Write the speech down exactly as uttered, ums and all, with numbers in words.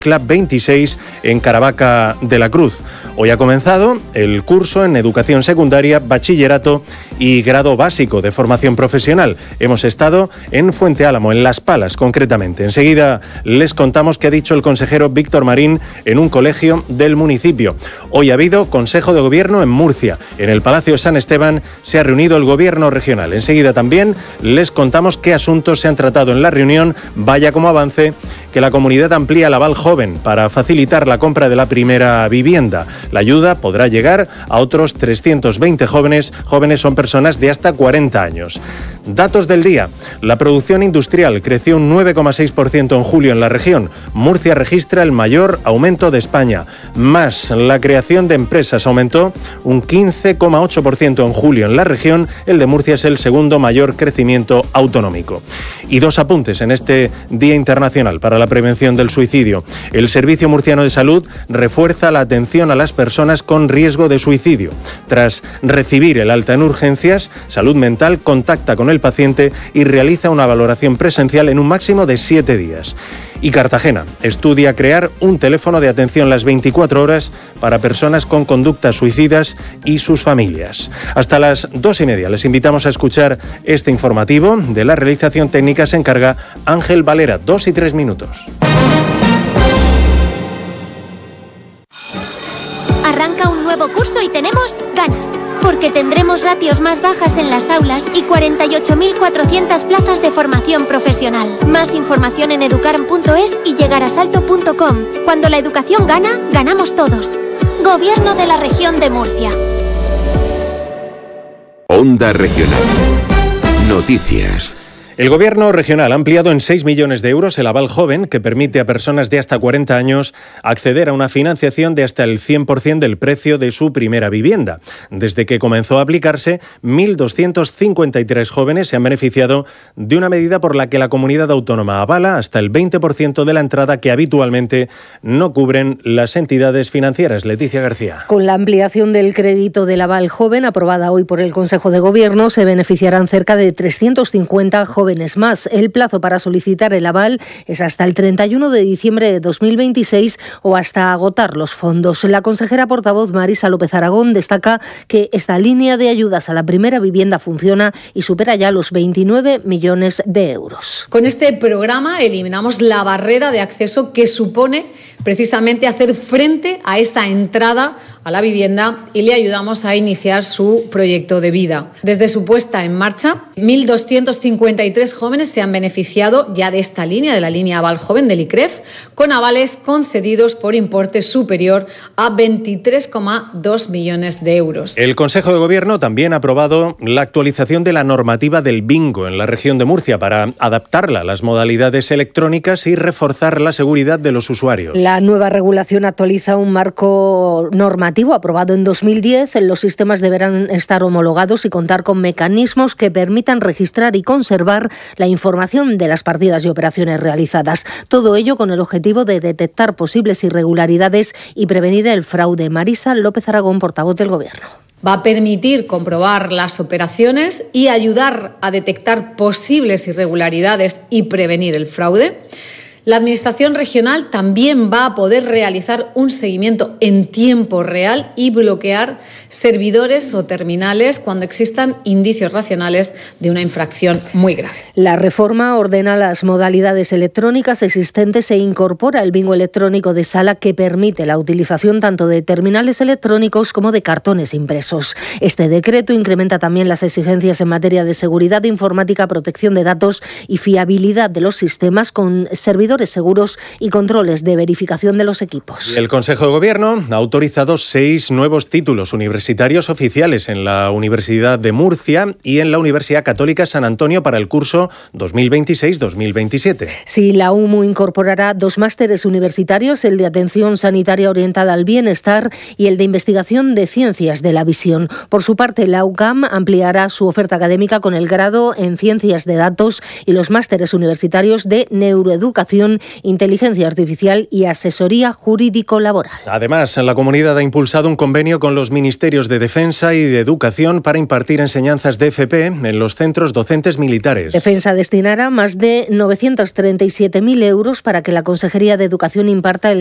Club veintiséis en Caravaca de la Cruz. Hoy ha comenzado el curso en Educación Secundaria, Bachillerato y Grado Básico de Formación Profesional. Hemos estado en Fuente Álamo, en Las Palas concretamente. Enseguida les contamos qué ha dicho el consejero Víctor Marín en un colegio del municipio. Hoy ha habido Consejo de Gobierno en Murcia. En el Palacio San Esteban se ha reunido el Gobierno regional. Enseguida también les contamos qué asuntos se han tratado en la reunión. Vaya como avance que la comunidad amplía el aval joven para facilitar la compra de la primera vivienda. La ayuda podrá llegar a otros trescientos veinte jóvenes. Jóvenes son personas de hasta cuarenta años. Datos del día. La producción industrial creció un nueve coma seis por ciento en julio en la región. Murcia registra el mayor aumento de España. Más, la creación de empresas aumentó un quince coma ocho por ciento en julio en la región. El de Murcia es el segundo mayor crecimiento autonómico. Y dos apuntes en este Día Internacional para la Prevención del Suicidio. El Servicio Murciano de Salud refuerza la atención a las personas con riesgo de suicidio. Tras recibir el alta en urgencias, Salud Mental contacta con el paciente y realiza una valoración presencial en un máximo de siete días. Y Cartagena estudia crear un teléfono de atención las veinticuatro horas para personas con conductas suicidas y sus familias. Hasta las dos y media les invitamos a escuchar este informativo. De la realización técnica se encarga Ángel Valera. Dos y tres minutos. Arranca un nuevo curso y tenemos ganas, porque tendremos ratios más bajas en las aulas y cuarenta y ocho mil cuatrocientas plazas de formación profesional. Más información en educarm punto es y llegarasalto punto com. Cuando la educación gana, ganamos todos. Gobierno de la Región de Murcia. Onda Regional. Noticias. El Gobierno regional ha ampliado en seis millones de euros el aval joven que permite a personas de hasta cuarenta años acceder a una financiación de hasta el cien por ciento del precio de su primera vivienda. Desde que comenzó a aplicarse, mil doscientos cincuenta y tres jóvenes se han beneficiado de una medida por la que la comunidad autónoma avala hasta el veinte por ciento de la entrada que habitualmente no cubren las entidades financieras. Leticia García. Con la ampliación del crédito del aval joven aprobada hoy por el Consejo de Gobierno, se beneficiarán cerca de trescientos cincuenta jóvenes más. El plazo para solicitar el aval es hasta el treinta y uno de diciembre de dos mil veintiséis o hasta agotar los fondos. La consejera portavoz Marisa López Aragón destaca que esta línea de ayudas a la primera vivienda funciona y supera ya los veintinueve millones de euros. Con este programa eliminamos la barrera de acceso que supone precisamente hacer frente a esta entrada a la vivienda y le ayudamos a iniciar su proyecto de vida. Desde su puesta en marcha, mil doscientos cincuenta y tres jóvenes se han beneficiado ya de esta línea, de la línea Aval Joven del I C R E F, con avales concedidos por importe superior a veintitrés coma dos millones de euros. El Consejo de Gobierno también ha aprobado la actualización de la normativa del bingo en la región de Murcia para adaptarla a las modalidades electrónicas y reforzar la seguridad de los usuarios. La nueva regulación actualiza un marco normativo aprobado en dos mil diez. Los sistemas deberán estar homologados y contar con mecanismos que permitan registrar y conservar la información de las partidas y operaciones realizadas. Todo ello con el objetivo de detectar posibles irregularidades y prevenir el fraude. Marisa López Aragón, portavoz del Gobierno. Va a permitir comprobar las operaciones y ayudar a detectar posibles irregularidades y prevenir el fraude. La Administración regional también va a poder realizar un seguimiento en tiempo real y bloquear servidores o terminales cuando existan indicios racionales de una infracción muy grave. La reforma ordena las modalidades electrónicas existentes e incorpora el bingo electrónico de sala que permite la utilización tanto de terminales electrónicos como de cartones impresos. Este decreto incrementa también las exigencias en materia de seguridad informática, protección de datos y fiabilidad de los sistemas con servidores seguros y controles de verificación de los equipos. El Consejo de Gobierno ha autorizado seis nuevos títulos universitarios oficiales en la Universidad de Murcia y en la Universidad Católica San Antonio para el curso dos mil veintiséis dos mil veintisiete. Sí, la U M U incorporará dos másteres universitarios, el de Atención Sanitaria Orientada al Bienestar y el de Investigación de Ciencias de la Visión. Por su parte, la U C A M ampliará su oferta académica con el grado en Ciencias de Datos y los másteres universitarios de Neuroeducación educación, inteligencia artificial y asesoría jurídico-laboral. Además, la comunidad ha impulsado un convenio con los ministerios de Defensa y de Educación para impartir enseñanzas de F P en los centros docentes militares. Defensa destinará más de novecientos treinta y siete mil euros para que la Consejería de Educación imparta el